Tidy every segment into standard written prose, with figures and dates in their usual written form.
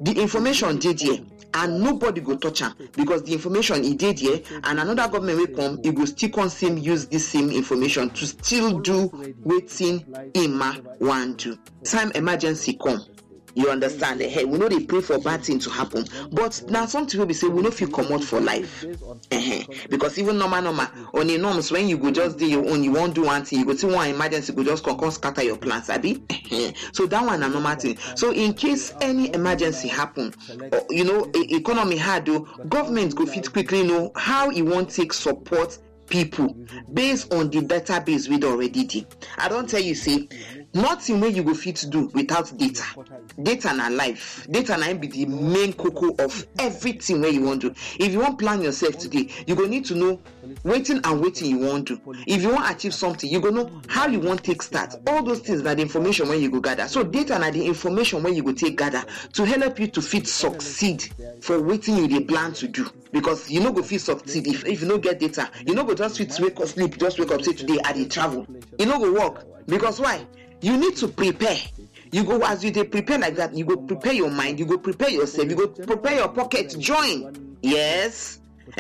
the information did here and nobody go touch am, because the information he did here and another government will come, he go still come same use this same information to still do wetin ima wan do. Time emergency come, you understand? Hey, we know they pray for bad thing to happen, but now something will be say we know if you come out for life. Because even normal on the norms, when you go just do your own, you won't do one thing, you go see one emergency, go just come scatter your plans, abi. So that one a normal thing. So in case any emergency happen, or, economy hard, government go fit quickly know how you want take support people based on the database we already did. I don't tell you, say nothing where you go fit to do without data. Data na life. Data na be the main cocoa of everything where you want to. If you want plan yourself today, you go need to know waiting you want to. If you want achieve something, you go know how you want take start. All those things are the information when you go gather. So data na the information when you go take gather to help you to fit succeed for waiting you they plan to do. Because you know go fit succeed if you don't get data. You know go just fit wake up sleep, just wake up say today I dey travel. You know go work. Because why? You need to prepare. You go as you dey prepare like that, you go prepare your mind, you go prepare yourself, you go prepare your pocket, join. Yes.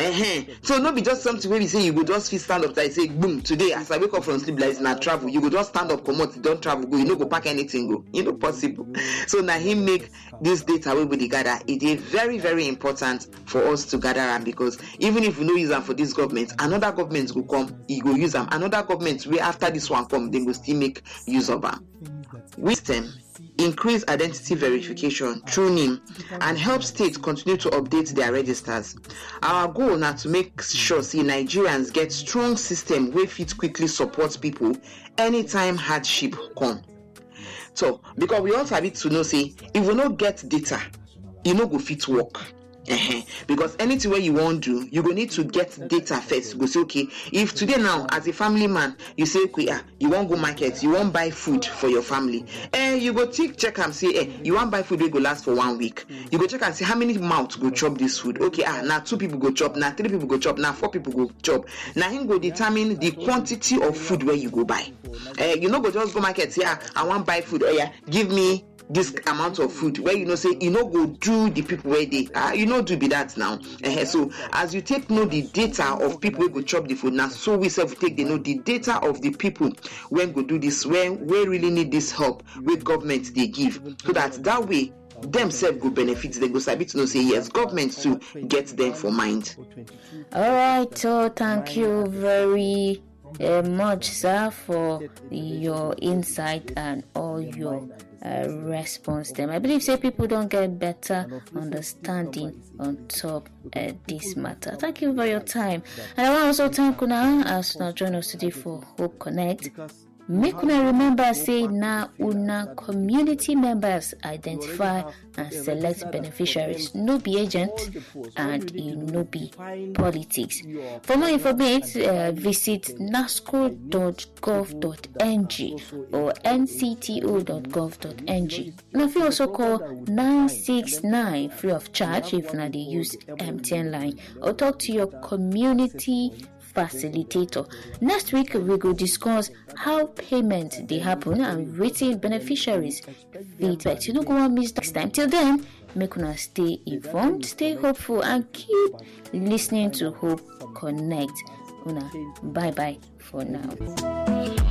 So no be just something where we say you go just fit stand up and say boom, today as I wake up from sleep like na travel, you go just stand up, come out, don't travel, go, you no go pack anything, go. You know possible. So now him make this data where we gather, it is very, very important for us to gather them, because even if we no use them for this government, another government will come, he go use them. Another government where after this one come, they will still make use of them. Wisdom increase identity verification through NIM and help states continue to update their registers. Our goal now to make sure see Nigerians get strong system where fit quickly support people anytime hardship come. So because we also have it to know say if we not get data, you no go fit work. Because anything where you want to do, you go need to get data first. You go say, okay, if today now as a family man you say, okay, you want go market, you want buy food for your family, you go check and say, you want buy food we go last for 1 week. You go check and see how many mouths go chop this food. Okay, now 2 people go chop, now 3 people go chop, now 4 people go chop. Now him go determine the quantity of food where you go buy. You know go just go market say, I want buy food. Give me this amount of food, where you know say you know go do the people where they you know do be that now. So as you take know the data of people who go chop the food, now so we self take they know the data of the people when go do this, when we really need this help with government they give, so that way themselves go benefit, they go sabi to know say yes, government to get them for mind. All right, so thank you very much, sir, for your insight and all your response them. I believe say people don't get better understanding on top this matter. Thank you for your time, and I want also thank Una as now join us today for Hope Connect. Make una remember say na una community members identify and select beneficiaries, no be agent and it no be politics. For more information, visit nasco.gov.ng or ncto.gov.ng. Now if you also call 969 free of charge if na they use MTN line, or talk to your community facilitator. Next week we will discuss how payment they happen and rating beneficiaries feedback. You don't go on miss next time. Till then, make una stay informed, stay hopeful, and keep listening to Hope Connect. Una bye bye for now.